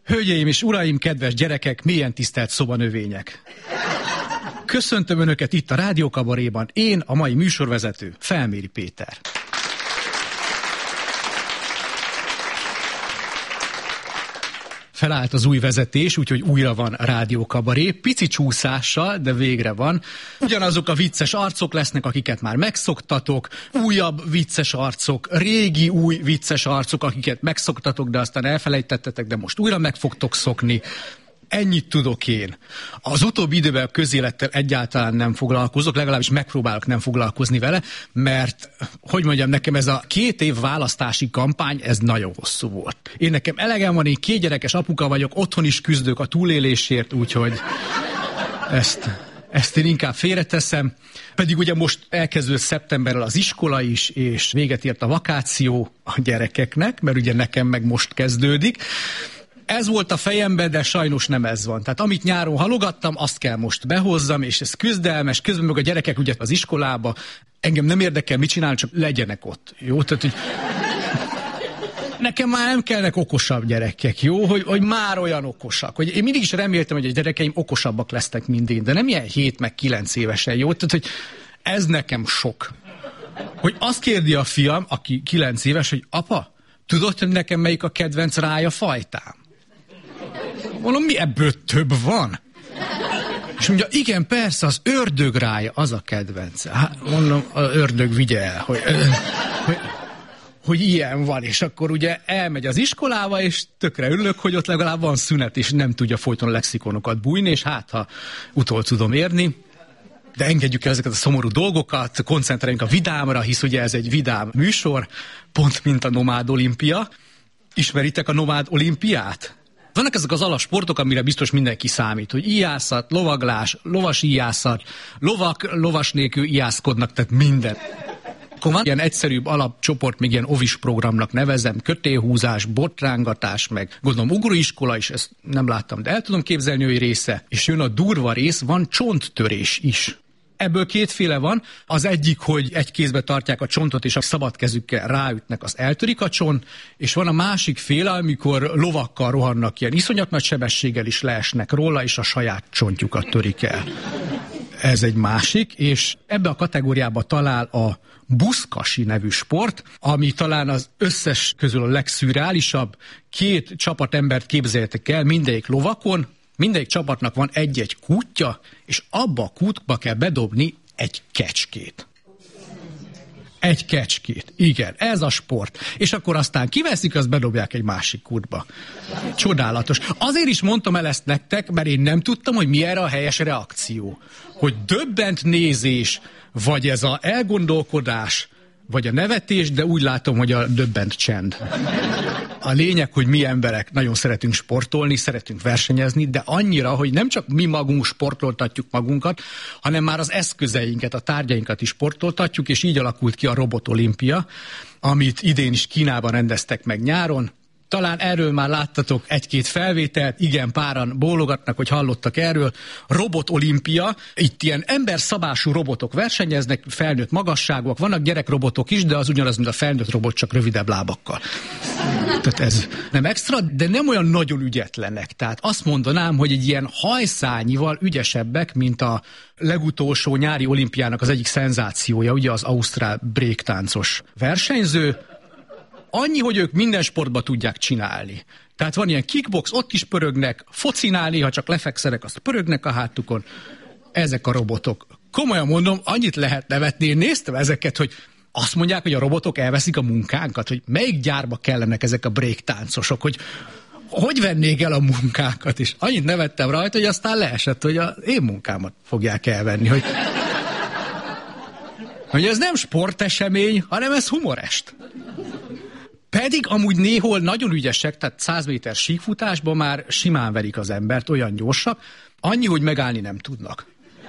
Hölgyeim és uraim, kedves gyerekek, mélyen tisztelt szobanövények! Köszöntöm Önöket itt a Rádiókabaréban, én, a mai műsorvezető, Felméri Péter. Felállt az új vezetés, úgyhogy újra van Rádiókabaré, pici csúszással, de végre van. Ugyanazok a vicces arcok lesznek, akiket már megszoktatok, újabb vicces arcok, régi új vicces arcok, akiket megszoktatok, de aztán elfelejtettetek, de most újra meg fogtok szokni. Ennyit tudok én. Az utóbbi időben a közélettel egyáltalán nem foglalkozok, legalábbis megpróbálok nem foglalkozni vele, mert, hogy mondjam, nekem ez a 2 év választási kampány, ez nagyon hosszú volt. Nekem elegem van, én 2 gyerekes apuka vagyok, otthon is küzdök a túlélésért, úgyhogy ezt én inkább félreteszem. Pedig ugye most elkezdődött szeptemberrel az iskola is, és véget ért a vakáció a gyerekeknek, mert ugye nekem meg most kezdődik. Ez volt a fejemben, de sajnos nem ez van. Tehát amit nyáron halogattam, azt kell most behozzam, és ez küzdelmes, közben meg a gyerekek ugye az iskolába, engem nem érdekel, mit csinálnak, csak legyenek ott. Jó? Tehát, hogy nekem már nem kellnek okosabb gyerekek, jó? Hogy már olyan okosak. Hogy én mindig is reméltem, hogy a gyerekeim okosabbak lesznek, mint én, de nem ilyen 7 meg 9 évesen, jó? Tehát, hogy ez nekem sok. Hogy azt kérdi a fiam, aki 9 éves, hogy apa, tudod, hogy nekem melyik a kedvenc rája fajtám? Mondom, mi ebből több van? És mondja, igen, persze, az ördögrája az a kedvence. Hát mondom, az ördög vigye el, hogy ilyen van, és akkor ugye elmegy az iskolába, és tökre örülök, hogy ott legalább van szünet, és nem tudja folyton lexikonokat bújni, és hát, ha utol tudom érni. De engedjük el ezeket a szomorú dolgokat, koncentráljunk a vidámra, hisz ugye ez egy vidám műsor, pont mint a Nomád Olimpia. Ismeritek a Nomád Olimpiát? Vannak ezek az alapsportok, amire biztos mindenki számít, hogy ijászat, lovaglás, lovas ijászat, lovak lovas nélkül ijászkodnak, tehát minden. Akkor van ilyen egyszerűbb alapcsoport, még ilyen ovis programnak nevezem, kötélhúzás, botrángatás, meg gondolom ugróiskola is, ezt nem láttam, de el tudom képzelni, hogy része. És jön a durva rész, van csonttörés is. Ebből 2 van. Az egyik, hogy egy kézbe tartják a csontot, és a szabad kezükkel ráütnek, az eltörik a csont, és van a másik féle, amikor lovakkal rohannak, ilyen iszonyat nagy sebességgel is leesnek róla, és a saját csontjukat törik el. Ez egy másik, és ebbe a kategóriába talál a buszkasi nevű sport, ami talán az összes közül a legszürreálisabb. 2 csapatembert képzeljétek el, mindegyik lovakon, mindegyik csapatnak van egy-egy kútja, és abba a kútba kell bedobni egy kecskét. Egy kecskét. Igen, ez a sport. És akkor aztán kiveszik, azt bedobják egy másik kútba. Csodálatos. Azért is mondtam el ezt nektek, mert én nem tudtam, hogy mi erre a helyes reakció. Hogy döbbent nézés, vagy ez a elgondolkodás, vagy a nevetés, de úgy látom, hogy a döbbent csend. A lényeg, hogy mi emberek nagyon szeretünk sportolni, szeretünk versenyezni, de annyira, hogy nem csak mi magunk sportoltatjuk magunkat, hanem már az eszközeinket, a tárgyainkat is sportoltatjuk, és így alakult ki a Robotolimpia, amit idén is Kínában rendeztek meg nyáron. Talán erről már láttatok 1-2 felvételt, igen, páran bólogatnak, hogy hallottak erről. Robotolimpia, itt ilyen emberszabású robotok versenyeznek, felnőtt magasságúak, vannak gyerekrobotok is, de az ugyanaz, mint a felnőtt robot, csak rövidebb lábakkal. Tehát ez nem extra, de nem olyan nagyon ügyetlenek. Tehát azt mondanám, hogy egy ilyen hajszányival ügyesebbek, mint a legutolsó nyári olimpiának az egyik szenzációja, ugye az ausztrál bréktáncos versenyző. Annyi, hogy ők minden sportba tudják csinálni. Tehát van ilyen kickbox, ott is pörögnek, focinál, néha csak lefekszenek, azt pörögnek a hátukon. Ezek a robotok. Komolyan mondom, annyit lehet nevetni. Én néztem ezeket, hogy azt mondják, hogy a robotok elveszik a munkánkat, hogy melyik gyárba kellenek ezek a breaktáncosok, hogy vennék el a munkánkat, és annyit nevettem rajta, hogy aztán leesett, hogy az én munkámat fogják elvenni, hogy ez nem sportesemény, hanem ez humorest. Pedig amúgy néhol nagyon ügyesek, tehát 100 méter síkfutásban már simán verik az embert, olyan gyorsak, annyi, hogy megállni nem tudnak.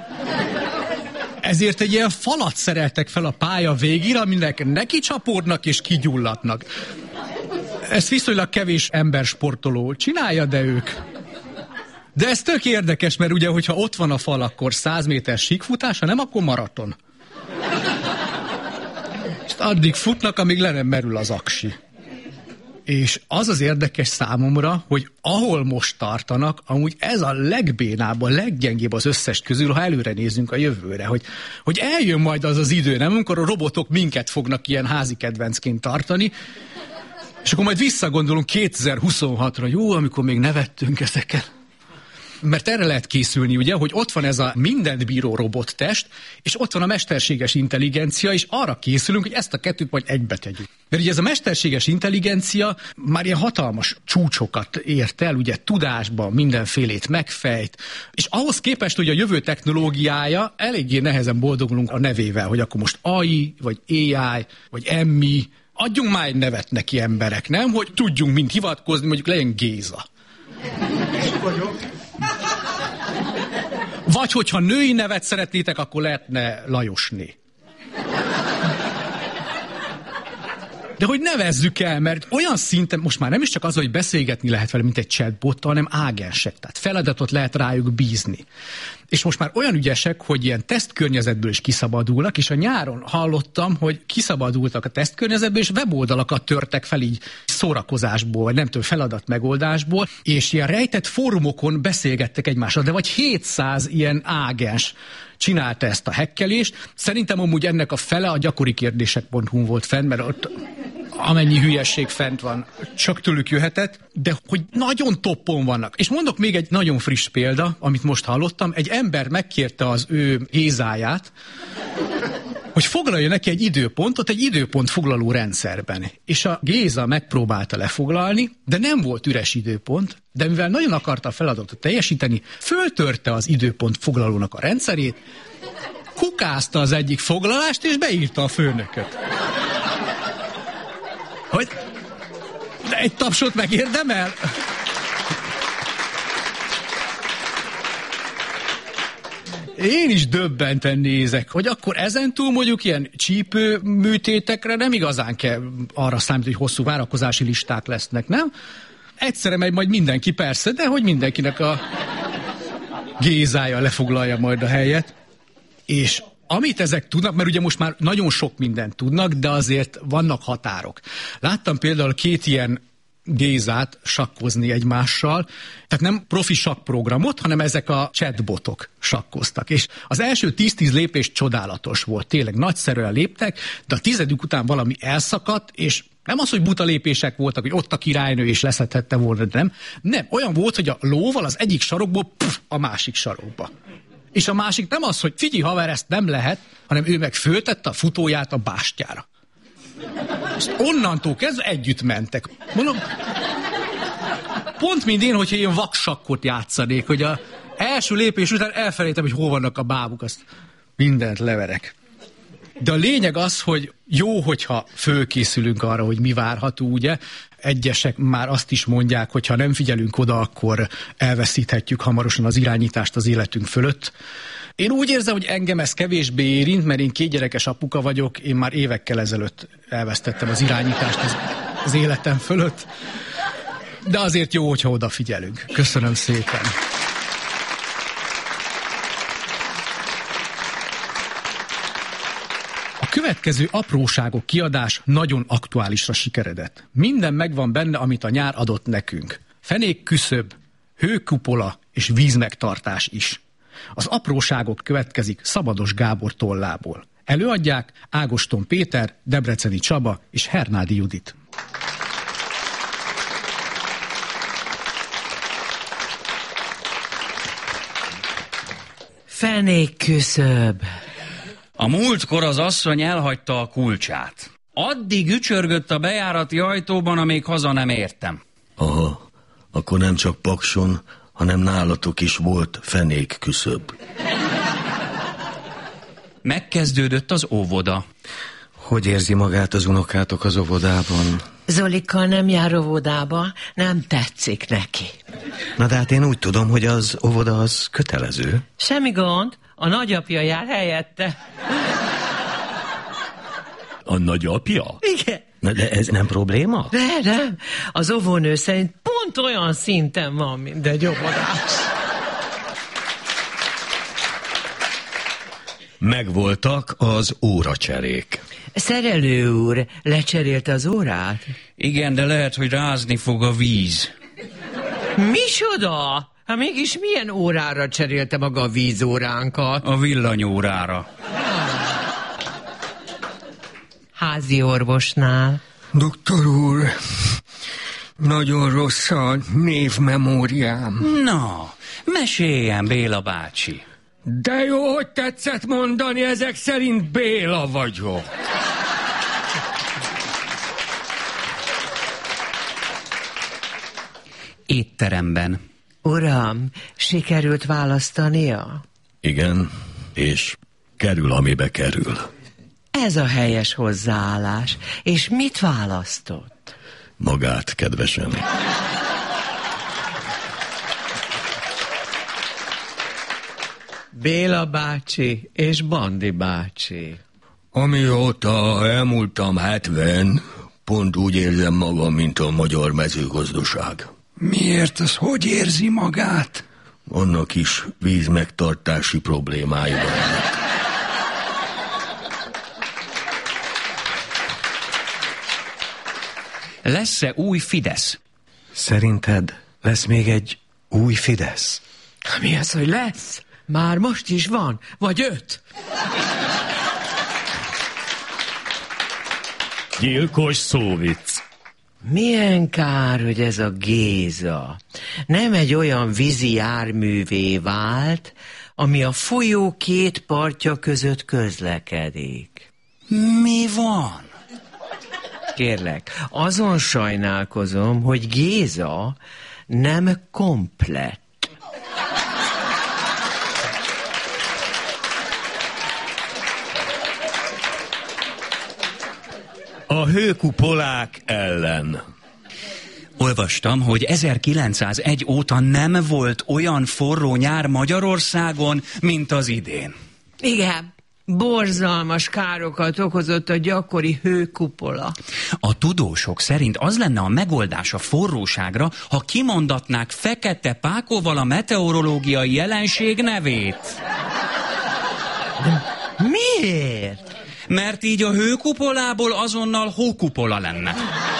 Ezért egy ilyen falat szereltek fel a pálya végére, aminek neki csapódnak és kigyulladnak. Ezt viszonylag kevés embersportoló csinálja, de ők. De ez tök érdekes, mert ugye, hogyha ott van a fal, akkor 100 méter síkfutás, ha nem, akkor maraton. És addig futnak, amíg le nem merül az aksi. És az az érdekes számomra, hogy ahol most tartanak, amúgy ez a legbénább, a leggyengébb az összes közül, ha előre nézünk a jövőre, hogy eljön majd az az idő, nem? Amikor a robotok minket fognak ilyen házi kedvencként tartani, és akkor majd visszagondolunk 2026-ra, jó, amikor még nevettünk ezeken. Mert erre lehet készülni, ugye, hogy ott van ez a mindent bíró robottest, és ott van a mesterséges intelligencia, és arra készülünk, hogy ezt a kettőt majd egybe tegyük. Mert ugye ez a mesterséges intelligencia már ilyen hatalmas csúcsokat ért el, ugye tudásban mindenfélét megfejt, és ahhoz képest, hogy a jövő technológiája eléggé nehezen boldogulunk a nevével, hogy akkor most AI, vagy AI, vagy MI, adjunk már egy nevet neki emberek, nem? Hogy tudjunk mind hivatkozni, mondjuk legyen Géza. Vagy hogyha női nevet szeretnétek, akkor lehetne Lajosné. De hogy nevezzük el, mert olyan szinten, most már nem is csak az, hogy beszélgetni lehet vele, mint egy chatbottal, hanem ágensek. Tehát feladatot lehet rájuk bízni. És most már olyan ügyesek, hogy ilyen tesztkörnyezetből is kiszabadulnak, és a nyáron hallottam, hogy kiszabadultak a tesztkörnyezetből, és weboldalakat törtek fel így szórakozásból, vagy nem tudom, feladat megoldásból, és ilyen rejtett fórumokon beszélgettek egymással, de vagy 700 ilyen ágens csinálta ezt a hekkelést. Szerintem amúgy ennek a fele a gyakorikérdések.hu volt fenn, mert ott amennyi hülyesség fent van, csak tőlük jöhetett, de hogy nagyon toppon vannak. És mondok még egy nagyon friss példa, amit most hallottam. Egy ember megkérte az ő Gézáját, hogy foglalja neki egy időpontot egy időpontfoglaló rendszerben. És a Géza megpróbálta lefoglalni, de nem volt üres időpont, de mivel nagyon akarta a feladatot teljesíteni, föltörte az időpontfoglalónak a rendszerét, kukázta az egyik foglalást, és beírta a főnököt. Hogy? De egy tapsot megérdemel? Én is döbbenten nézek, hogy akkor ezentúl mondjuk ilyen csípő műtétekre nem igazán kell arra számítani, hogy hosszú várakozási listák lesznek, nem? Egyszerre megy majd mindenki, persze, de hogy mindenkinek a Gézája lefoglalja majd a helyet. És amit ezek tudnak, mert ugye most már nagyon sok mindent tudnak, de azért vannak határok. Láttam például 2 ilyen Gézát sakkozni egymással, tehát nem profi sakkprogramot, hanem ezek a chatbotok sakkoztak. És az első 10-10 lépés csodálatos volt, tényleg nagyszerűen léptek, de a 10. után valami elszakadt, és nem az, hogy buta lépések voltak, hogy ott a királynő és leszedhette volna, de nem. Olyan volt, hogy a lóval az egyik sarokból a másik sarokba. És a másik nem az, hogy figyelj haver, ezt nem lehet, hanem ő meg föltette a futóját a bástyára. És onnantól kezdve együtt mentek. Mondom, pont mint én, hogyha ilyen vaksakkot játszanék, hogy az első lépés után elfelejtem, hogy hol vannak a bábuk, azt mindent leverek. De a lényeg az, hogy jó, hogyha fölkészülünk arra, hogy mi várható, ugye? Egyesek már azt is mondják, hogy ha nem figyelünk oda, akkor elveszíthetjük hamarosan az irányítást az életünk fölött. Én úgy érzem, hogy engem ez kevésbé érint, mert én 2 gyerekes apuka vagyok, én már évekkel ezelőtt elvesztettem az irányítást az életem fölött. De azért jó, hogyha odafigyelünk. Köszönöm szépen. A következő apróságok kiadás nagyon aktuálisra sikeredett. Minden megvan benne, amit a nyár adott nekünk. Fenékküszöb, hőkupola és vízmegtartás is. Az apróságok következik Szabados Gábor tollából. Előadják Ágoston Péter, Debreceni Csaba és Hernádi Judit. Fenékküszöb. A múltkor az asszony elhagyta a kulcsát. Addig ücsörgött a bejárati ajtóban, amíg haza nem értem. Aha, akkor nem csak Pakson, hanem nálatok is volt fenékküszöb. Megkezdődött az óvoda. Hogy érzi magát az unokátok az óvodában? Zolikkal nem jár óvodába, nem tetszik neki. Na de hát én úgy tudom, hogy az óvoda az kötelező. Semmi gond, a nagyapja jár helyette. A nagyapja? Igen. Na de ez nem probléma? Nem. Az óvónő szerint pont olyan szinten van, mint egy óvodás. Megvoltak az óracserék. Szerelő úr, lecserélte az órát? Igen, de lehet, hogy rázni fog a víz. Micsoda? Hát mégis milyen órára cserélte maga a vízóránkat? A villanyórára. Házi orvosnál. Doktor úr, nagyon rossz a névmemóriám. Na, meséljen, Béla bácsi. De jó, hogy tetszett mondani, ezek szerint Béla vagyok. Étteremben. Uram, sikerült választania? Igen, és kerül, amibe kerül. Ez a helyes hozzáállás. És mit választott? Magát, kedvesem. Béla bácsi és Bandi bácsi. Amióta elmúltam 70, pont úgy érzem magam, mint a magyar mezőgazdaság. Miért? Az hogy érzi magát? Annak is vízmegtartási problémái vannak. Lesz-e új Fidesz? Szerinted lesz még egy új Fidesz? Mi az, hogy lesz? Már most is van, vagy 5? Gyilkos szóvic. Milyen kár, hogy ez a Géza nem egy olyan vízi járművé vált, ami a folyó két partja között közlekedik. Mi van? Kérlek, azon sajnálkozom, hogy Géza nem komplett. A hőkupolák ellen. Olvastam, hogy 1901 óta nem volt olyan forró nyár Magyarországon, mint az idén. Igen, borzalmas károkat okozott a gyakori hőkupola. A tudósok szerint az lenne a megoldás a forróságra, ha kimondatnák Fekete Pákóval a meteorológiai jelenség nevét. Miért? Mert így a hőkupolából azonnal hókupola lenne.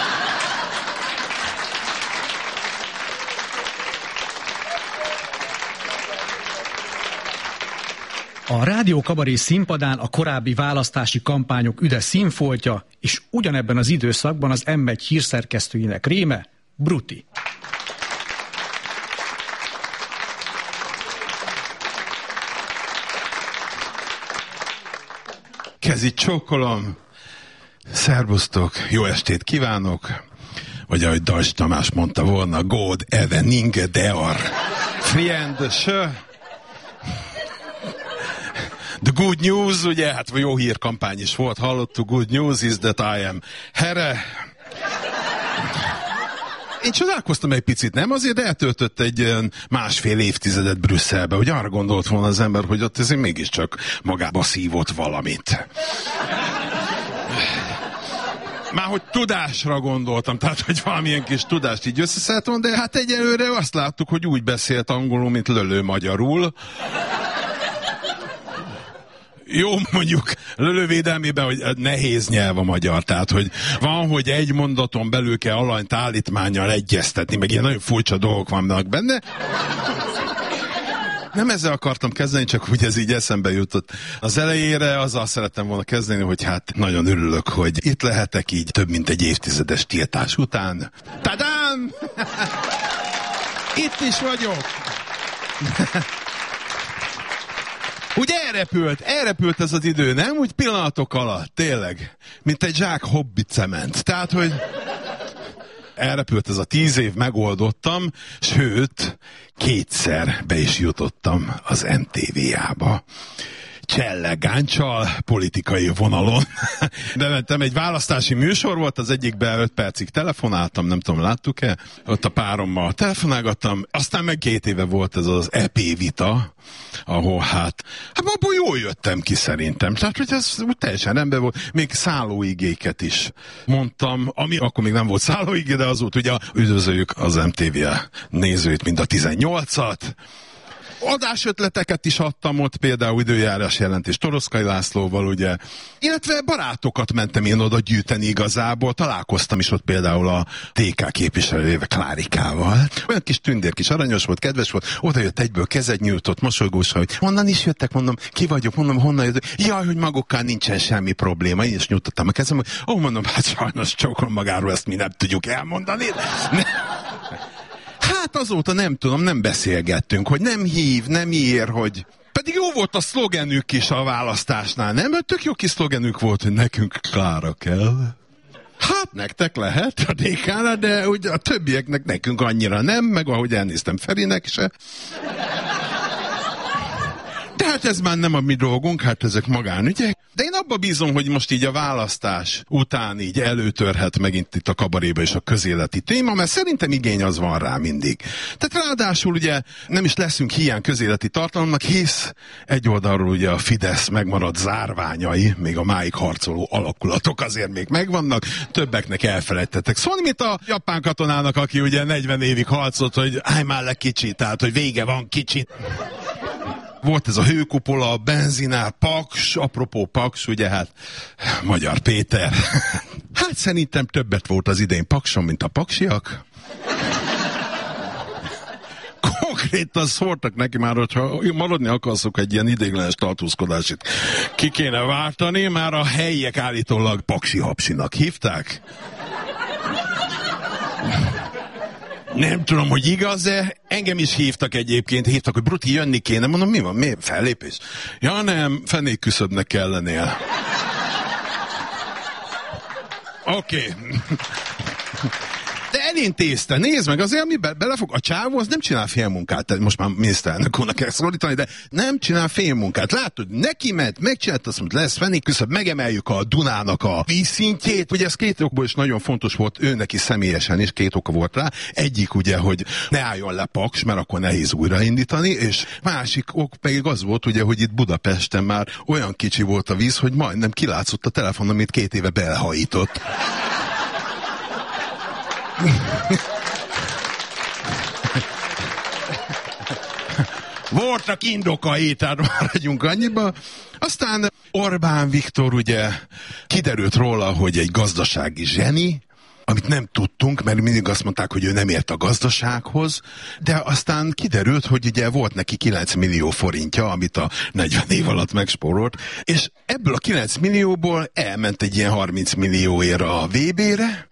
A Rádió Kabaré színpadán a korábbi választási kampányok üde színfoltja, és ugyanebben az időszakban az M1 hírszerkesztőinek réme, Bruti. Kezit csókolom. Szerbusztok, jó estét kívánok. Vagy ahogy Dajs Tamás mondta volna, God evening dear friend. The good news, ugye, hát jó hírkampány is volt, hallottuk, good news is that I am here. Én csodálkoztam egy picit, nem? Azért eltöltött egy másfél évtizedet Brüsszelbe, hogy arra gondolt volna az ember, hogy ott ezért mégiscsak magába szívott valamit. Már hogy tudásra gondoltam, tehát hogy valamilyen kis tudást így összeszedtem, de hát egyelőre azt láttuk, hogy úgy beszélt angolul, mint Lölő magyarul. Jó, mondjuk lölővédelmében, hogy nehéz nyelv a magyar, tehát hogy van, hogy egy mondaton belül kell alanyt állítmánnyal egyeztetni, meg ilyen nagyon furcsa dolgok vannak benne. Nem ezzel akartam kezdeni, csak hogy ez így eszembe jutott. Az elejére azzal szerettem volna kezdeni, hogy hát nagyon örülök, hogy itt lehetek így több mint egy évtizedes tiltás után. Tadám! Itt is vagyok! Úgy elrepült ez az idő, nem? Úgy pillanatok alatt, tényleg. Mint egy zsák hobbi cement. Tehát, hogy elrepült ez a 10 év, megoldottam, sőt, 2-szer be is jutottam az MTV-jába. Csellegáncsal, politikai vonalon. Bementem, egy választási műsor volt, az egyikben 5 percig telefonáltam, nem tudom, láttuk-e? Ott a párommal telefonálgattam, aztán meg 2 éve volt ez az EP vita, ahol hát abból jól jöttem ki szerintem. Tehát, hogy ez teljesen rendben volt. Még szállóigéket is mondtam, ami akkor még nem volt szállóigé, de az volt, ugye üdvözöljük az MTV nézőit, mind a 18-at. Adásötleteket is adtam ott, például időjárás jelentés Toroszkai Lászlóval, ugye. Illetve barátokat mentem én oda gyűjteni igazából. Találkoztam is ott például a TK képviselőjével, Klárikával. Olyan kis tündér, kis aranyos volt, kedves volt. Oda jött egyből, kezet nyújtott, mosolygósan, hogy honnan is jöttek, mondom, ki vagyok, mondom, honnan jöttek. Jaj, hogy magukkal nincsen semmi probléma. Én is nyújtottam a kezem, hogy mondom, hát sajnos csókol magáról, ezt mi nem tudjuk elmondani. Hát azóta nem tudom, nem beszélgettünk, hogy nem hív, nem ír, hogy... Pedig jó volt a szlogenük is a választásnál, nem? Tök jó kis szlogenük volt, hogy nekünk Klára kell. Hát nektek lehet a DK-nál, de ugye a többieknek nekünk annyira nem, meg ahogy elnéztem Ferinek se. Tehát ez már nem a mi dolgunk, hát ezek magánügyek. De én abba bízom, hogy most így a választás után így előtörhet megint itt a kabaréba és a közéleti téma, mert szerintem igény az van rá mindig. Tehát ráadásul ugye nem is leszünk hiány közéleti tartalomnak, hisz egy oldalról ugye a Fidesz megmaradt zárványai, még a máig harcoló alakulatok azért még megvannak, többeknek elfelejtettek. Szóval mint a japán katonának, aki ugye 40 évig harcolt, hogy állj már le kicsit, tehát hogy vége van kicsit. Volt ez a hőkupola, a benzinár, Paks, apropó Paks, ugye hát Magyar Péter. Hát szerintem többet volt az idén Pakson, mint a paksiak. Konkrétan szóltak neki már, hogyha maradni akarszok egy ilyen ideiglenes tartózkodásit, ki kéne váltani, már a helyiek állítólag Paksi Hapsinak hívták. Nem tudom, hogy igaz-e, engem is hívtak egyébként, hívtak, hogy Bruti, jönni kéne, mondom, mi van, miért fellépés? Ja nem, fenék küszöbnek kell lennél. Oké. De elintézte, nézd meg, azért, ami belefog, a csávó az nem csinál félmunkát, most már miniszterelnök úrnak kell szólítani, de nem csinál félmunkát. Látod, neki ment, megcsinált azt, mondta, lesz fenék küszöb, megemeljük a Dunának a vízszintjét, ugye ez két okból is nagyon fontos volt ő neki személyesen, és két oka volt rá. Egyik ugye, hogy ne álljon le Paks, mert akkor nehéz újraindítani, és másik ok pedig az volt, ugye, hogy itt Budapesten már olyan kicsi volt a víz, hogy majdnem kilátszott a telefon, amit 2 éve belhajított. Voltak indokai, tehát maradjunk annyiba. Aztán Orbán Viktor ugye kiderült róla, hogy egy gazdasági zseni, amit nem tudtunk, mert mindig azt mondták, hogy ő nem ért a gazdasághoz, de aztán kiderült, hogy ugye volt neki 9 millió forintja, amit a 40 év alatt megspórolt, és ebből a 9 millióból elment egy ilyen 30 millióért a VB-re,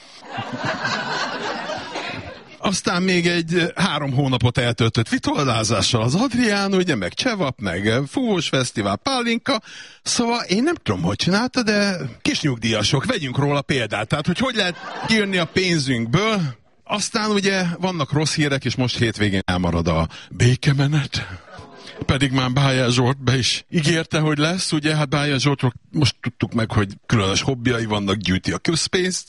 aztán még egy 3 hónapot eltöltött vitoldázással az Adrián, ugye, meg Csevap, meg Fúvós Fesztivál, Pálinka. Szóval én nem tudom, hogy csinálta, de kis nyugdíjasok, vegyünk róla példát. Tehát, hogy lehet kijönni a pénzünkből. Aztán ugye vannak rossz hírek, és most hétvégén elmarad a békemenet. Pedig már Bájer Zsolt be is ígérte, hogy lesz, ugye, hát Bájer Zsoltról most tudtuk meg, hogy különös hobbiai vannak, gyűjti a közpénzt.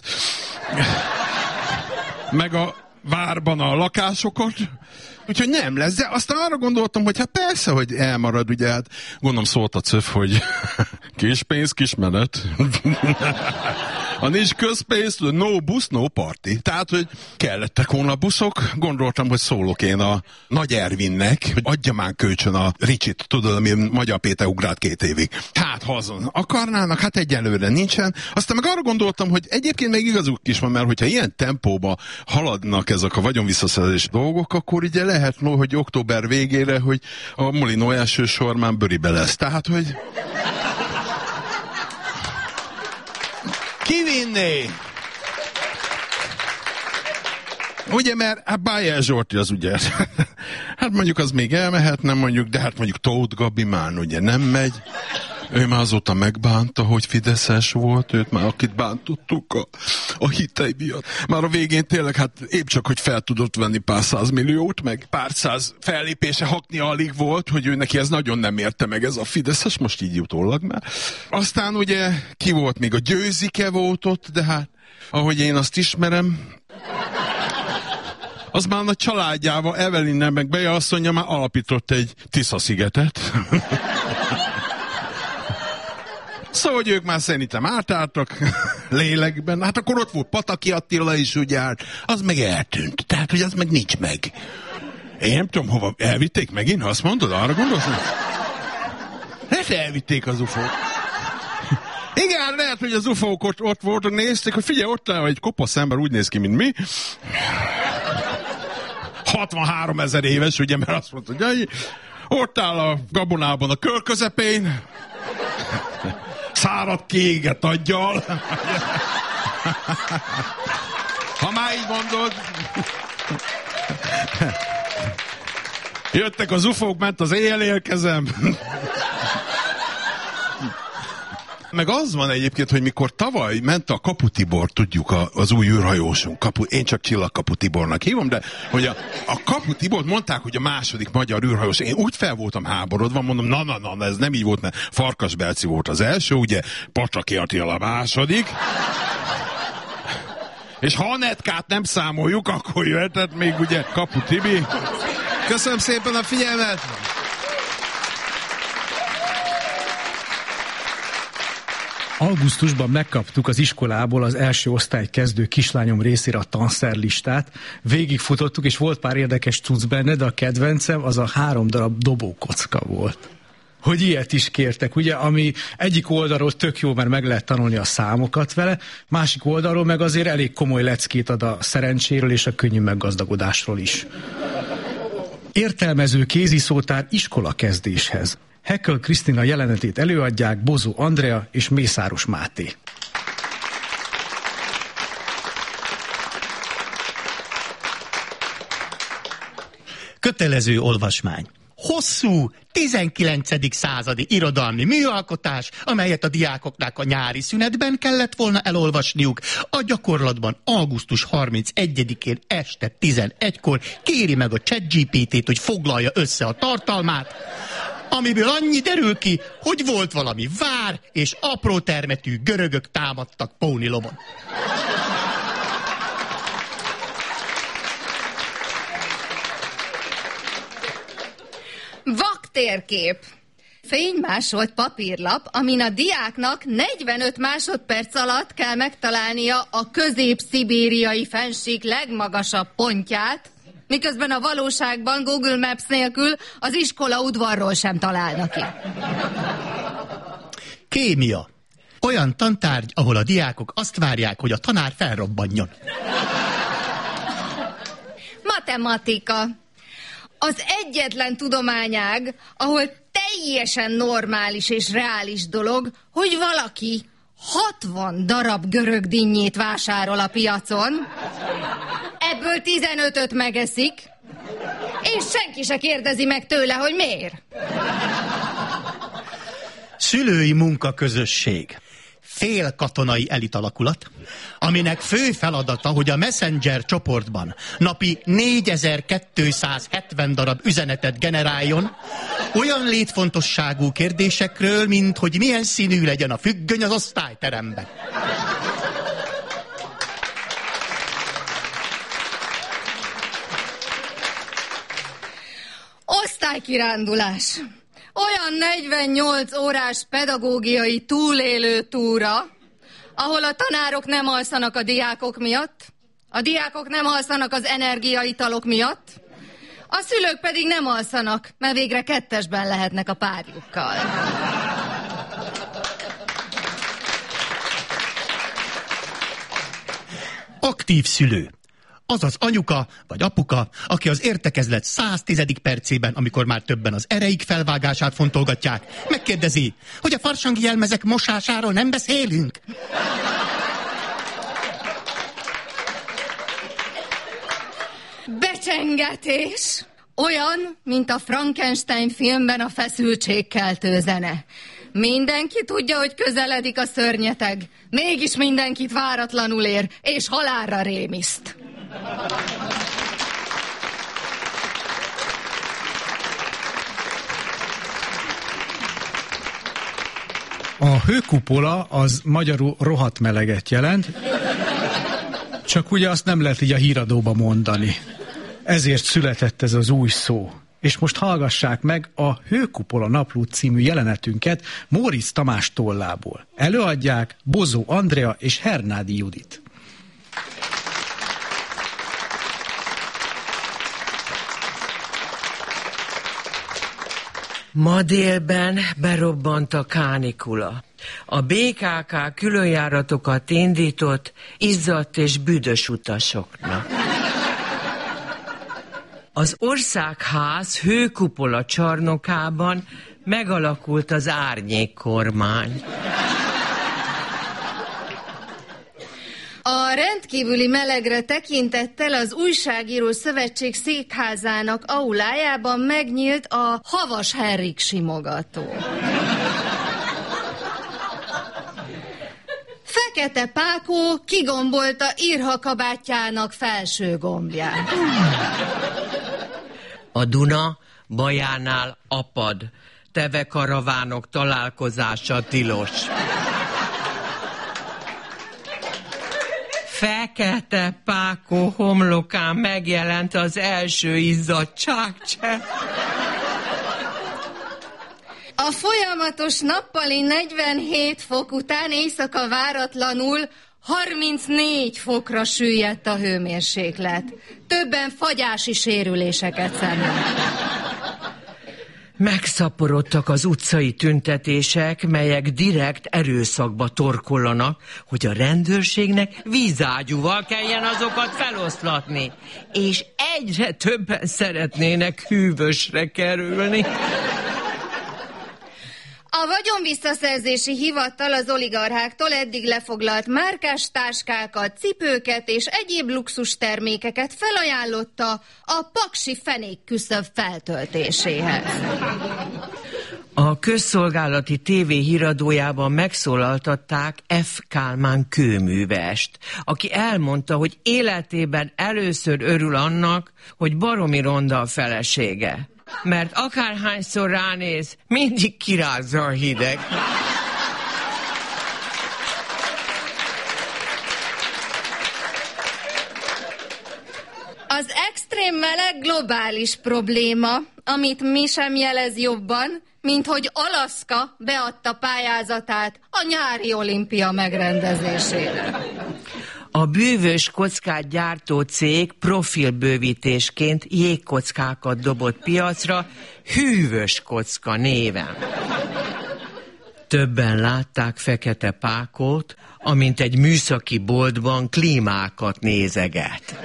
Meg a várban a lakásokat, úgyhogy nem lesz, de aztán arra gondoltam, hogy hát persze, hogy elmarad, ugye, hát gondolom szólt a CÖF, hogy kis pénz, kis menet. Ha nincs közpénz, no busz, no party. Tehát, hogy kellettek volna buszok, gondoltam, hogy szólok én a Nagy Ervinnek, hogy adja már kölcsön a Ricsit, tudod, ami Magyar Péter ugrált 2 évig. Hát, ha azon akarnának, hát egyelőre nincsen. Aztán meg arra gondoltam, hogy egyébként még igazuk is van, mert hogyha ilyen tempóba haladnak ezek a vagyonvisszaszerzés dolgok, akkor ugye lehet, hogy október végére, hogy a Molinó első sor már bőribe lesz. Tehát, hogy... Kivinné! Ugye, mert hát Bájer Zsolti az ugye, hát mondjuk az még elmehetne mondjuk, de hát mondjuk Tóth Gabi már ugye nem megy. Ő már azóta megbánta, hogy fideszes volt, őt már akit bántottuk a hitei miatt. Már a végén tényleg hát épp csak, hogy fel tudott venni pár 100 milliót, meg pár 100 fellépése hakni alig volt, hogy ő neki ez nagyon nem érte meg ez a fideszes, most így utólag már. Aztán ugye ki volt még a Győzike volt ott, de hát ahogy én azt ismerem, az már a családjával, Evelinnel meg Beja asszonya már alapított egy Tisza-szigetet. Szóval, hogy ők már szerintem átálltak lélekben. Hát akkor ott volt Pataki Attila is, ugye, az meg eltűnt. Tehát, hogy az meg nincs meg. Én nem tudom, hova elvitték megint, ha azt mondod, arra gondolsz? Hát elvitték az UFO-t. Igen, lehet, hogy az UFO-k ott voltak, nézték, hogy figyelj, ott áll egy kopasz ember, úgy néz ki, mint mi. 63 000 éves, ugye, mert azt mondta, hogy ott áll a gabonában a kör közepén, száradt kiégett aggyal. Ha már így mondod. Jöttek az UFO-k, ment az éjjelélkezem. Meg az van egyébként, hogy mikor tavaly ment a Kapu Tibor, tudjuk, az új űrhajósunk, én csak Csillagkapu Tibornak hívom, de hogy a Kapu Tibort mondták, hogy a második magyar űrhajós. Én úgy fel voltam háborodva, mondom, na, ez nem így volt, mert Farkas Belci volt az első, ugye, Pacsaki Attila a második. És ha Anetkát nem számoljuk, akkor jöhetett még ugye Kapu Tibi. Köszönöm szépen a figyelmet! Augusztusban megkaptuk az iskolából az első osztály kezdő kislányom részére a tanszerlistát. Végigfutottuk, és volt pár érdekes cucc benne, de a kedvencem az a 3 darab dobókocka volt. Hogy ilyet is kértek, ugye, ami egyik oldalról tök jó, mert meg lehet tanulni a számokat vele, másik oldalról meg azért elég komoly leckét ad a szerencséről és a könnyű meggazdagodásról is. Értelmező kéziszótár iskola kezdéshez. Heckel Krisztina jelenetét előadják Bozó Andrea és Mészáros Máté. Kötelező olvasmány. Hosszú 19. századi irodalmi műalkotás, amelyet a diákoknak a nyári szünetben kellett volna elolvasniuk, a gyakorlatban augusztus 31-én este 11-kor kéri meg a ChatGPT-t, hogy foglalja össze a tartalmát, amiből annyi derül ki, hogy volt valami vár, és apró termetű görögök támadtak Pónilomon. Vaktérkép. Fénymásolt papírlap, amin a diáknak 45 másodperc alatt kell megtalálnia a közép-szibériai fennsík legmagasabb pontját, miközben a valóságban Google Maps nélkül az iskola udvarról sem találnak ki. Kémia. Olyan tantárgy, ahol a diákok azt várják, hogy a tanár felrobbanjon. Matematika. Az egyetlen tudományág, ahol teljesen normális és reális dolog, hogy valaki 60 darab görög dinnyét vásárol a piacon, ebből 15-öt megeszik, és senki se kérdezi meg tőle, hogy miért. Szülői munkaközösség. Félkatonai elitalakulat, aminek fő feladata, hogy a Messenger csoportban napi 4270 darab üzenetet generáljon, olyan létfontosságú kérdésekről, mint hogy milyen színű legyen a függöny az osztályteremben. Osztálykirándulás. Olyan 48 órás pedagógiai túlélő túra, ahol a tanárok nem alszanak a diákok miatt, a diákok nem alszanak az energiaitalok miatt, a szülők pedig nem alszanak, mert végre kettesben lehetnek a párjukkal. Aktív szülő. Azaz anyuka vagy apuka, aki az értekezlet 110. percében, amikor már többen az ereik felvágását fontolgatják, megkérdezi, hogy a farsangi jelmezek mosásáról nem beszélünk. Becsengetés. Olyan, mint a Frankenstein filmben a feszültségkeltő zene. Mindenki tudja, hogy közeledik a szörnyeteg, mégis mindenkit váratlanul ér, és halálra rémiszt. A hőkupola az magyarul rohadt meleget jelent, csak ugye azt nem lehet így a híradóba mondani. Ezért született ez az új szó. És most hallgassák meg a Hőkupola napló című jelenetünket Móricz Tamás tollából. Előadják Bozó Andrea és Hernádi Judit. Ma délben berobbant a kánikula. A BKK különjáratokat indított izzadt és büdös utasoknak. Az Országház hőkupola csarnokában megalakult az árnyékkormány. A rendkívüli melegre tekintettel az Újságíró Szövetség székházának aulájában megnyílt a Havas Henrik simogató. Fekete Pákó kigombolta írhakabátjának felső gombját. A Duna bajánál apad, tevekaravánok találkozása tilos. Fekete Pákó homlokán megjelent az első izzadságcsepp. A folyamatos nappali 47 fok után éjszaka váratlanul 34 fokra süllyedt a hőmérséklet. Többen fagyási sérüléseket szenvedtek. Megszaporodtak az utcai tüntetések, melyek direkt erőszakba torkollanak, hogy a rendőrségnek vízágyúval kelljen azokat feloszlatni. És egyre többen szeretnének hűvösre kerülni. A vagyonvisszaszerzési hivatal az oligarcháktól eddig lefoglalt márkás táskákat, cipőket és egyéb luxus termékeket felajánlotta a paksi fenékküszöb feltöltéséhez. A közszolgálati TV híradójában megszólaltatták F. Kálmán kőművest, aki elmondta, hogy életében először örül annak, hogy baromi ronda a felesége. Mert akárhányszor ránéz, mindig kirázza a hideg. Az extrém meleg globális probléma, amit mi sem jelez jobban, mint hogy Alaszka beadta pályázatát a nyári olimpia megrendezésére. A bűvös kockát gyártó cég profilbővítésként jégkockákat dobott piacra hűvös kocka néven. Többen látták Fekete Pákót, amint egy műszaki boltban klímákat nézeget.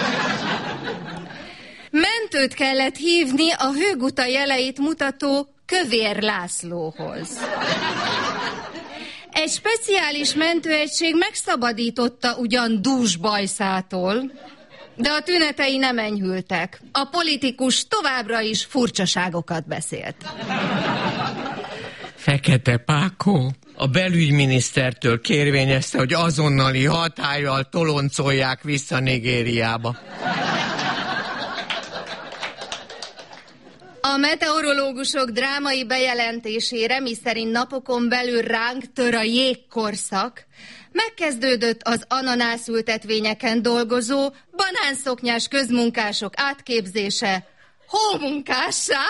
Mentőt kellett hívni a hőguta jeleit mutató Kövér Lászlóhoz. Egy speciális mentőegység megszabadította ugyan dúsbajszától, de a tünetei nem enyhültek. A politikus továbbra is furcsaságokat beszélt. Fekete Pákó a belügyminisztertől kérvényezte, hogy azonnali hatállyal toloncolják vissza Nigériába. A meteorológusok drámai bejelentésére, miszerint napokon belül ránk tör a jégkorszak, megkezdődött az ananászültetvényeken dolgozó, banánszoknyás közmunkások átképzése hómunkássá.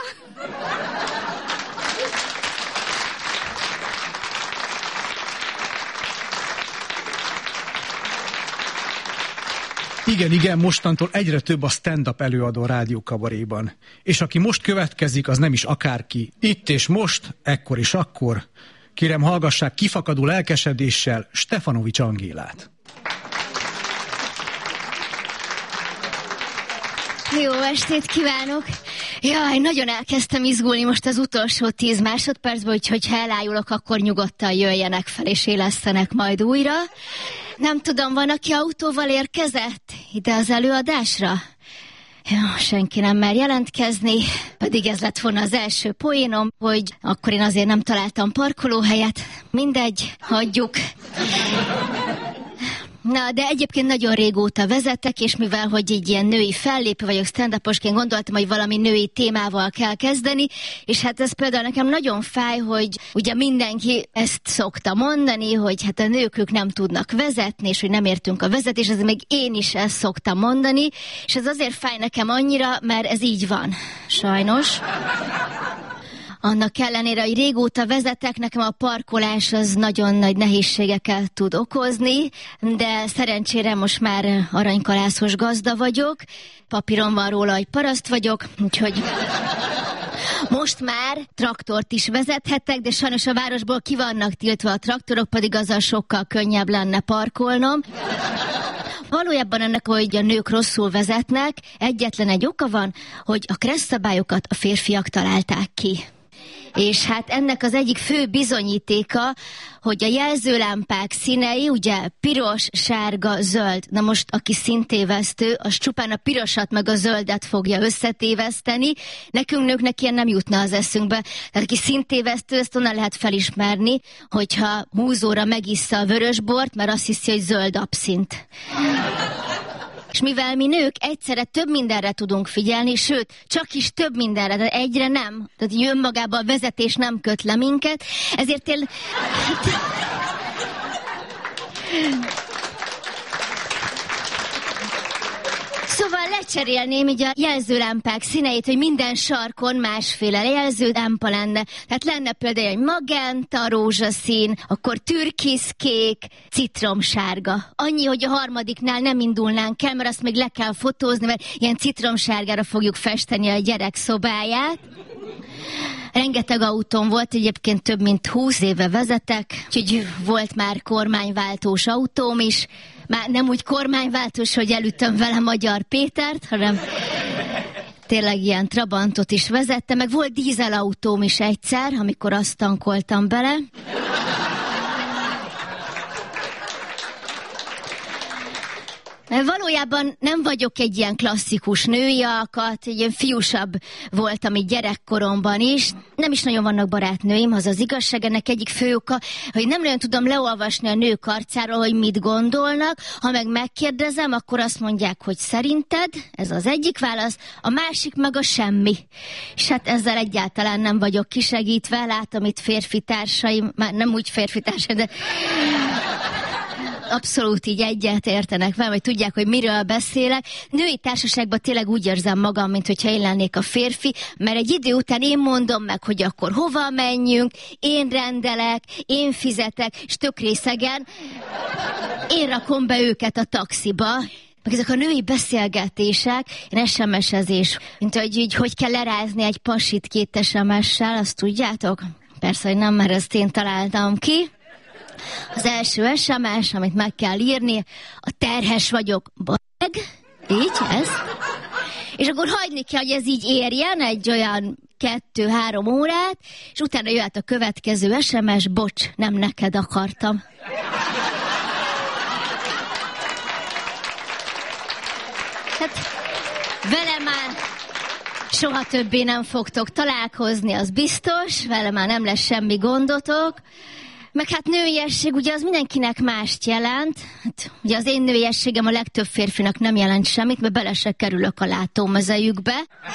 Igen, mostantól egyre több a stand-up előadó a rádiókabaréban. És aki most következik, az nem is akárki. Itt és most, ekkor és akkor. Kérem, hallgassák kifakadó lelkesedéssel Stefanovics Angélát. Jó estét kívánok! Jaj, nagyon elkezdtem izgulni most az utolsó 10 másodpercben, úgyhogy ha elájulok, akkor nyugodtan jöjjenek fel és élesztenek majd újra. Nem tudom, van, aki autóval érkezett ide az előadásra? Ja, senki nem mer jelentkezni, pedig ez lett volna az első poénom, hogy akkor én azért nem találtam parkolóhelyet. Mindegy, hagyjuk. Na, de egyébként nagyon régóta vezetek, és mivel, hogy így ilyen női fellépő vagyok, stand-uposként, gondoltam, hogy valami női témával kell kezdeni, és hát ez például nekem nagyon fáj, hogy ugye mindenki ezt szokta mondani, hogy hát a nők ők nem tudnak vezetni, és hogy nem értünk a vezetés, azért még én is ezt szoktam mondani, és ez azért fáj nekem annyira, mert ez így van, sajnos. Annak ellenére, hogy régóta vezetek, nekem a parkolás az nagyon nagy nehézségeket tud okozni, de szerencsére most már aranykalászos gazda vagyok, papíron van róla, hogy paraszt vagyok, úgyhogy Most már traktort is vezethetek, de sajnos a városból ki vannak tiltva a traktorok, pedig azzal sokkal könnyebb lenne parkolnom. Valójában ennek, hogy a nők rosszul vezetnek, egyetlen egy oka van, hogy a kresszabályokat a férfiak találták ki. És hát ennek az egyik fő bizonyítéka, hogy a jelzőlámpák színei, ugye piros, sárga, zöld. Na most, aki színtévesztő, az csupán a pirosat meg a zöldet fogja összetéveszteni. Nekünk nőknek ilyen nem jutna az eszünkbe. Tehát aki színtévesztő, ezt onnan lehet felismerni, hogyha húzóra megissza a vörösbort, mert azt hiszi, hogy zöld abszint. És mivel mi nők egyszerre több mindenre tudunk figyelni, sőt, csak is több mindenre, de egyre nem. Tehát jön magába a vezetés, nem köt le minket, ezért én... Szóval lecserélném így a jelzőlámpák színeit, hogy minden sarkon másféle jelzőlámpa lenne. Tehát lenne például egy magenta, rózsaszín, akkor türkiszkék, citromsárga. Annyi, hogy a harmadiknál nem indulnánk el, mert azt még le kell fotózni, mert ilyen citromsárgára fogjuk festeni a gyerek szobáját. Rengeteg autóm volt, egyébként több mint 20 éve vezetek, úgyhogy volt már kormányváltós autóm is. Már nem úgy kormányváltós, hogy elütöm vele Magyar Pétert, hanem tényleg ilyen Trabantot is vezettem, meg volt dízelautóm is egyszer, amikor azt tankoltam bele. Valójában nem vagyok egy ilyen klasszikus női alkat, egy ilyen fiúsabb voltam így gyerekkoromban is. Nem is nagyon vannak barátnőim, az az igazság. Ennek egyik fő oka, hogy nem nagyon tudom leolvasni a nők arcáról, hogy mit gondolnak. Ha meg megkérdezem, akkor azt mondják, hogy szerinted, ez az egyik válasz, a másik meg a semmi. És hát ezzel egyáltalán nem vagyok kisegítve, látom itt férfi társaim, már nem úgy férfi társaim, de... abszolút így egyet értenek velem, hogy tudják, hogy miről beszélek. Női társaságban tényleg úgy érzem magam, mint hogyha én lennék a férfi, mert egy idő után én mondom meg, hogy akkor hova menjünk, én rendelek, én fizetek, és tök részegen én rakom be őket a taxiba. Meg ezek a női beszélgetések, én SMS-ezés, mint hogy kell lerázni egy pasit 2 SMS-sel, azt tudjátok? Persze, hogy nem, mert ezt én találtam ki. Az első SMS, amit meg kell írni, a terhes vagyok, így, ez. És akkor hagyni kell, hogy ez így érjen egy olyan 2-3 órát, és utána jöhet a következő SMS, bocs, nem neked akartam. Hát vele már soha többé nem fogtok találkozni, az biztos, vele már nem lesz semmi gondotok. Meg hát nőiesség, ugye az mindenkinek mást jelent. Hát, ugye az én nőiességem a legtöbb férfinak nem jelent semmit, mert bele se kerülök a látómezejükbe.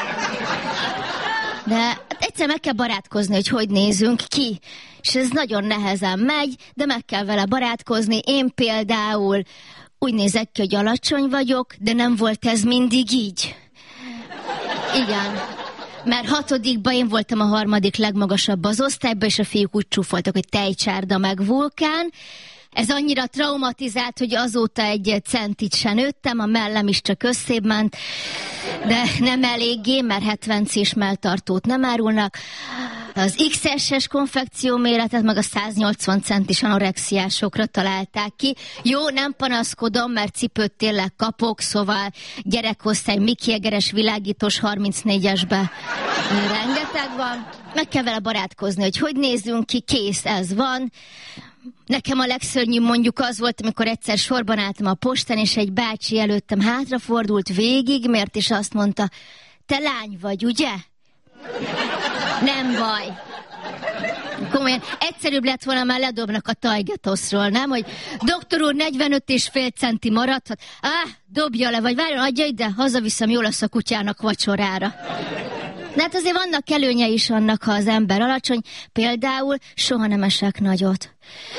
De hát egyszer meg kell barátkozni, hogy nézünk ki. És ez nagyon nehezen megy, de meg kell vele barátkozni. Én például úgy nézek ki, hogy alacsony vagyok, de nem volt ez mindig így. Igen. Mert 6-ban én voltam a 3. legmagasabb az osztályban, és a fiúk úgy csúfoltak, hogy tejcsárda meg vulkán. Ez annyira traumatizált, hogy azóta 1 centit se nőttem, a mellem is csak összébb ment, de nem eléggé, mert 70 melltartót nem árulnak. Az XS-es konfekció méretet, meg a 180 centis anorexiásokra találták ki. Jó, nem panaszkodom, mert cipőt tényleg kapok, szóval gyerekosztály, Miki Egeres világítós 34-esbe rengeteg van. Meg kell vele barátkozni, hogy nézzünk ki, kész, ez van. Nekem a legszörnyűbb mondjuk az volt, amikor egyszer sorban álltam a postán, és egy bácsi előttem hátrafordult végig, mert is azt mondta, te lány vagy, ugye? Nem baj. Komolyan, egyszerűbb lett volna, már ledobnak a Tajgetoszról, nem? Hogy doktor úr 45,5 centi maradhat. Dobja le, vagy várjon, adja ide, hazaviszem, jó lesz a kutyának vacsorára. De hát azért vannak előnye is annak, ha az ember alacsony. Például soha nem esek nagyot.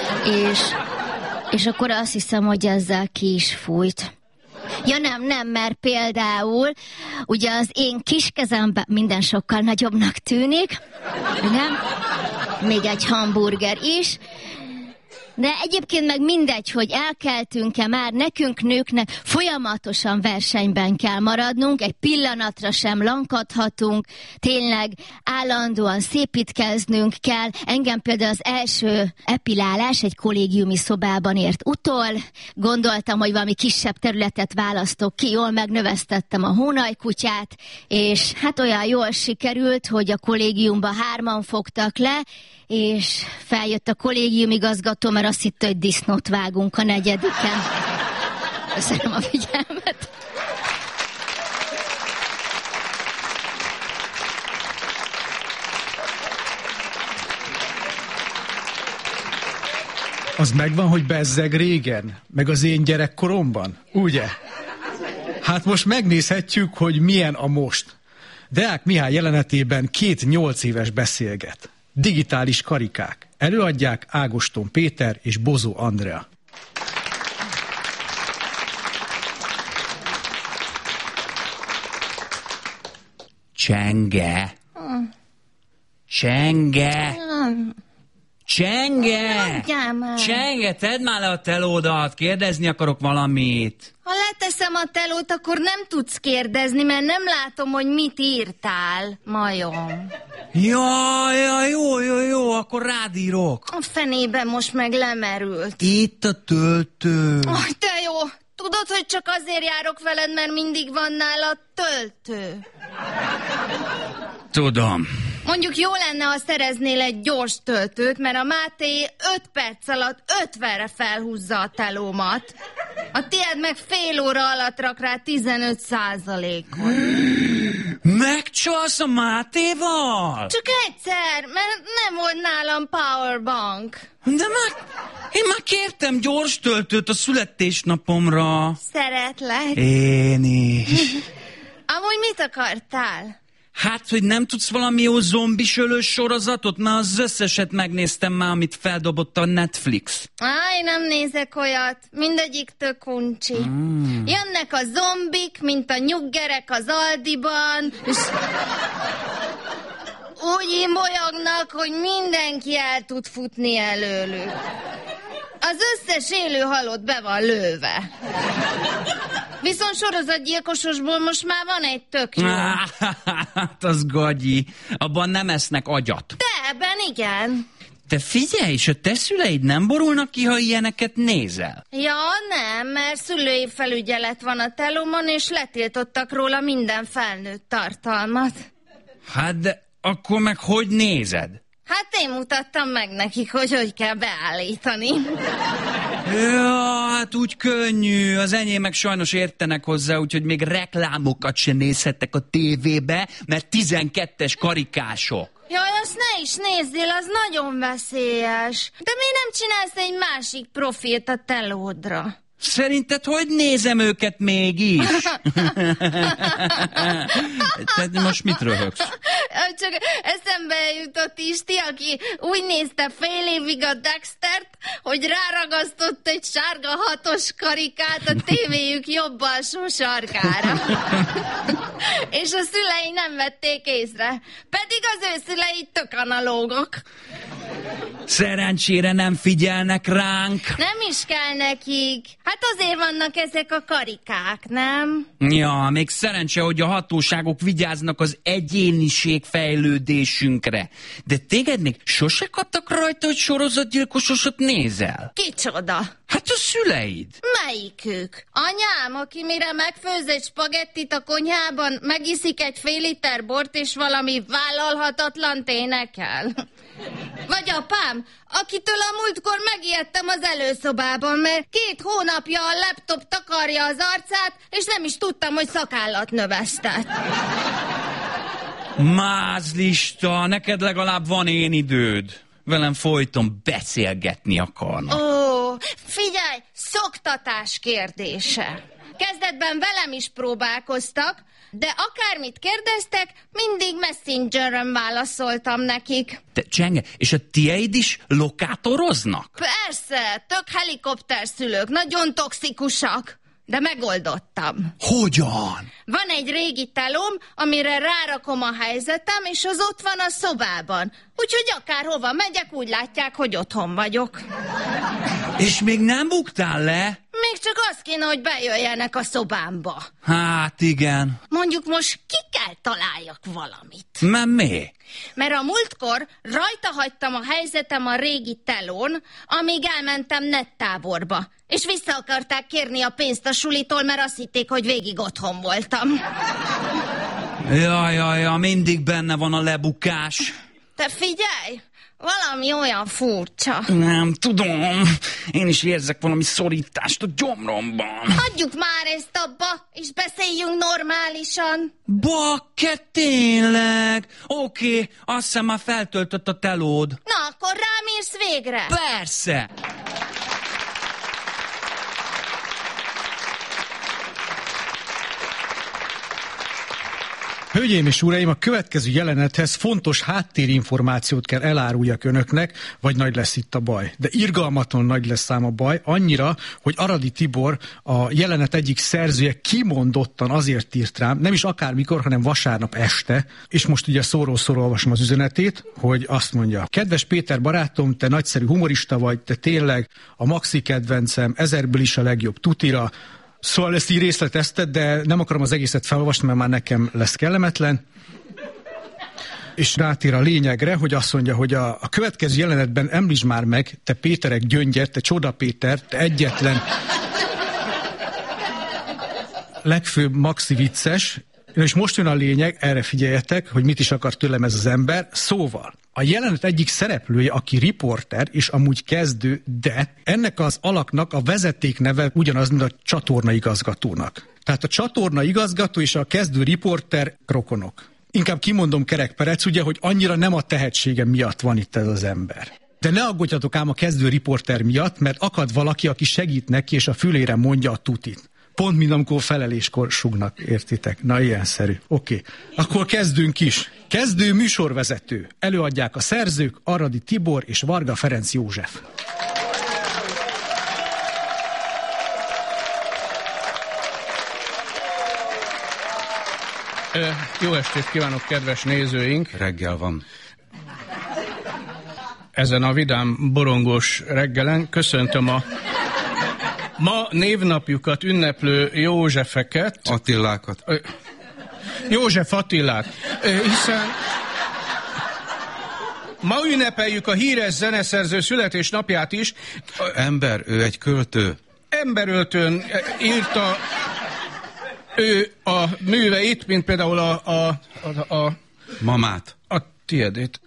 És akkor azt hiszem, hogy ezzel ki is fújt. Ja nem, mert például ugye az én kis kezemben minden sokkal nagyobbnak tűnik, nem? Még egy hamburger is. De egyébként meg mindegy, hogy elkeltünk-e már, nekünk nőknek folyamatosan versenyben kell maradnunk, egy pillanatra sem lankadhatunk, tényleg állandóan szépítkeznünk kell. Engem például az első epilálás egy kollégiumi szobában ért utol. Gondoltam, hogy valami kisebb területet választok ki, jól megnövesztettem a hónajkutyát, és hát olyan jól sikerült, hogy a kollégiumban 3-an fogtak le, és feljött a kollégiumigazgató, mert azt hitte, hogy disznót vágunk a 4-en. Köszönöm a figyelmet. Az megvan, hogy bezzeg régen, meg az én gyerekkoromban, ugye? Hát most megnézhetjük, hogy milyen a most. Deák Mihály jelenetében 2 8 éves beszélget. Digitális karikák. Előadják Ágoston Péter és Bozó Andrea. Csenge. Csenge. Csenge! Csenge, tedd már le a telódat, kérdezni akarok valamit. Ha leteszem a telót, akkor nem tudsz kérdezni, mert nem látom, hogy mit írtál, majom. Jó, akkor rád írok. A fenében most meg lemerült. Itt a töltő. Te jó, tudod, hogy csak azért járok veled, mert mindig van nála töltő. Tudom. Mondjuk jó lenne, ha szereznél egy gyors töltőt, mert a Máté 5 perc alatt 50-re felhúzza a telómat. A tiéd meg fél óra alatt rak rá 15%-ot. Megcsalsz a Mátéval? Csak egyszer, mert nem volt nálam powerbank. De én már kértem gyors töltőt a születésnapomra. Szeretlek. Én is. Amúgy mit akartál? Hát, hogy nem tudsz valami jó zombisölős sorozatot? Mert az összeset megnéztem már, amit feldobott a Netflix. Én nem nézek olyat. Mindegyik tök uncsi. Jönnek a zombik, mint a nyuggerek az Aldiban, és úgy imbolyognak, hogy mindenki el tud futni előlük. Az összes élő halott be van lőve. Viszont sorozatgyilkososból most már van egy tök jó. Hát az gagyi. Abban nem esznek agyat. De ebben igen. Te figyelj, és a te szüleid nem borulnak ki, ha ilyeneket nézel? Ja, nem, mert szülői felügyelet van a telomon, és letiltottak róla minden felnőtt tartalmat. Hát de akkor meg hogy nézed? Hát én mutattam meg nekik, hogy kell beállítani. Ja, hát úgy könnyű. Az enyémek sajnos értenek hozzá, úgyhogy még reklámokat sem nézhettek a tévébe, mert 12-es karikások. Jaj, azt ne is nézzél, az nagyon veszélyes. De miért nem csinálsz egy másik profilt a telódra? Szerinted hogy nézem őket mégis? Te most mit röhögsz? Csak eszembe jutott Isti, aki úgy nézte fél évig a Dextert, hogy ráragasztott egy sárga 6-os karikát a tévéjük jobb alsó sarkára. És a szülei nem vették észre. Pedig az ő szülei tök analógok. Szerencsére nem figyelnek ránk. Nem is kell nekik. Hát azért vannak ezek a karikák, nem? Ja, még szerencse, hogy a hatóságok vigyáznak az egyéniség fejlődésünkre. De téged még sose kaptak rajta, hogy sorozatgyilkososat nézel? Kicsoda? Hát a szüleid. Melyikük? Anyám, aki mire megfőz egy spagettit a konyhában, megiszik egy fél liter bort és valami vállalhatatlant énekel? Vagy apám, akitől a múltkor megijedtem az előszobában, mert 2 hónapja a laptop takarja az arcát, és nem is tudtam, hogy szakállat növesztett. Mázlista, neked legalább van én időd. Velem folyton beszélgetni akarnak. Ó, figyelj, szoktatás kérdése. Kezdetben velem is próbálkoztak, de akármit kérdeztek, mindig Messengeren válaszoltam nekik. Te, Csenge, és a tieid is lokátoroznak? Persze, tök helikopterszülők, nagyon toxikusak. De megoldottam. Hogyan? Van egy régi telóm, amire rárakom a helyzetem, és az ott van a szobában. Úgyhogy akárhova megyek, úgy látják, hogy otthon vagyok. És még nem buktál le? Még csak az kéne, hogy bejöjjenek a szobámba. Hát igen. Mondjuk most ki kell találjak valamit. Mert mi? Mert a múltkor rajta hagytam a helyzetem a régi telón, amíg elmentem nettáborba. És vissza akarták kérni a pénzt a sulitól, mert azt hitték, hogy végig otthon voltam. Jaj, mindig benne van a lebukás. Te figyelj! Valami olyan furcsa. Nem tudom. Én is érzek valami szorítást a gyomromban. Hagyjuk már ezt abba, és beszéljünk normálisan. Bakke, tényleg? Oké, azt hiszem már feltöltött a telód. Na, akkor rám írsz végre. Persze. Hölgyeim és uraim, a következő jelenethez fontos háttérinformációt kell eláruljak önöknek, vagy nagy lesz itt a baj. De irgalmatlan nagy lesz ám a baj, annyira, hogy Aradi Tibor, a jelenet egyik szerzője kimondottan azért írt rám, nem is akármikor, hanem vasárnap este, és most ugye szóról szóra olvasom az üzenetét, hogy azt mondja: kedves Péter barátom, te nagyszerű humorista vagy, te tényleg a maxi kedvencem, ezerből is a legjobb tutira. Szóval ezt így részletezted, de nem akarom az egészet felolvasni, mert már nekem lesz kellemetlen. És rátér a lényegre, hogy azt mondja, hogy a következő jelenetben említsd már meg, te Péterek gyöngyer, te Csoda Péter, te egyetlen legfőbb maxi vicces, és most jön a lényeg, erre figyeljetek, hogy mit is akar tőlem ez az ember. Szóval, a jelenet egyik szereplője, aki riporter, és amúgy kezdő, de ennek az alaknak a vezetékneve ugyanaz, mint a csatornaigazgatónak. Tehát a csatornaigazgató és a kezdő riporter rokonok. Inkább kimondom kerekperec, ugye, hogy annyira nem a tehetsége miatt van itt ez az ember. De ne aggódjatok ám a kezdő riporter miatt, mert akad valaki, aki segít neki, és a fülére mondja a tutit. Pont mint amikor feleléskor sugnak, értitek? Na, ilyenszerű. Oké. Akkor kezdünk is. Kezdő műsorvezető. Előadják a szerzők Aradi Tibor és Varga Ferenc József. Jó estét kívánok, kedves nézőink! Reggel van. Ezen a vidám, borongós reggelen köszöntöm a ma névnapjukat ünneplő Józsefeket. Attilákat. József Attilát. Hiszen ma ünnepeljük a híres zeneszerző születésnapját is. Ember, ő egy költő. Emberöltőn írta ő a műveit, mint például a Mamát. A tiédét.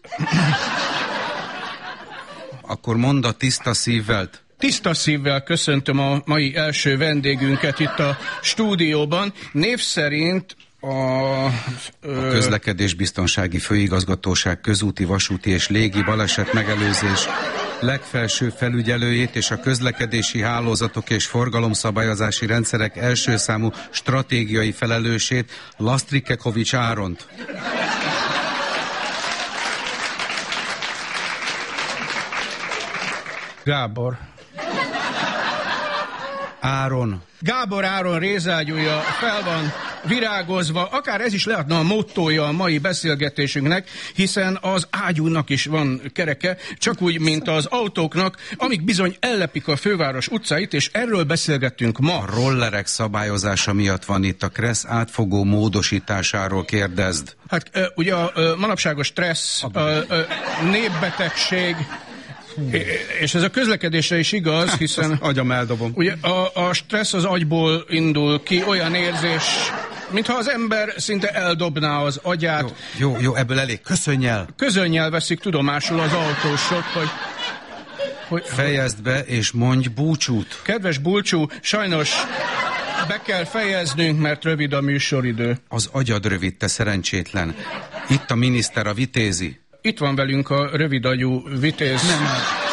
Akkor mondd a tiszta szívvel. Tiszta szívvel köszöntöm a mai első vendégünket itt a stúdióban. Név szerint a Közlekedésbiztonsági Főigazgatóság közúti, vasúti és légi baleset megelőzés legfelső felügyelőjét és a közlekedési hálózatok és forgalomszabályozási rendszerek első számú stratégiai felelősét, Lasztrikekovics Áront. Gábor. Áron. Gábor Áron rézágyúja fel van virágozva, akár ez is lehetne a mottója a mai beszélgetésünknek, hiszen az ágyúnak is van kereke, csak úgy, mint az autóknak, amik bizony ellepik a főváros utcáit, és erről beszélgettünk ma. A rollerek szabályozása miatt van itt, a KRESZ átfogó módosításáról kérdezd. Hát ugye a manapságos stressz, a népbetegség, és ez a közlekedésre is igaz, hiszen agyam eldobom. Ugye a stressz az agyból indul ki, olyan érzés, mintha az ember szinte eldobná az agyát. Jó, ebből elég. Köszönjel. Közönnyel veszik tudomásul az autósok, hogy fejezd be, és mondj búcsút. Kedves búcsú, sajnos be kell fejeznünk, mert rövid a műsoridő. Az agyad rövid, te szerencsétlen. Itt a miniszter, a Vitézi. Itt van velünk a rövidagyú Vitéz. Nem.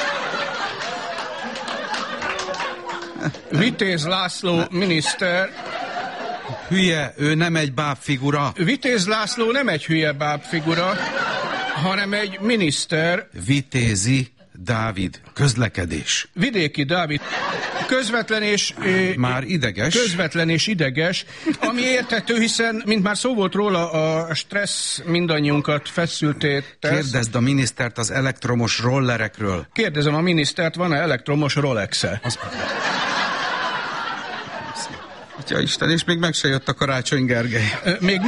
Vitéz László miniszter. Hülye, ő nem egy bábfigura. Vitéz László nem egy hülye bábfigura, hanem egy miniszter. Vitézi Dávid, közlekedés. Vidéki Dávid, közvetlen és... Már ideges. Közvetlen és ideges, ami érthető, hiszen, mint már szó volt róla, a stressz mindannyiunkat feszülté tesz. Kérdezd a minisztert az elektromos rollerekről. Kérdezem a minisztert, van-e elektromos Rolex-e? Ja Isten, és még meg se jött a Karácsony Gergely. Még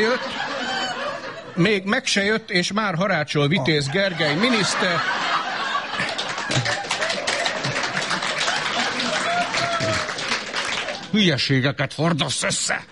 meg se jött, és már harácsol Vitéz Gergely miniszter. Hülyeségeket hordasz össze!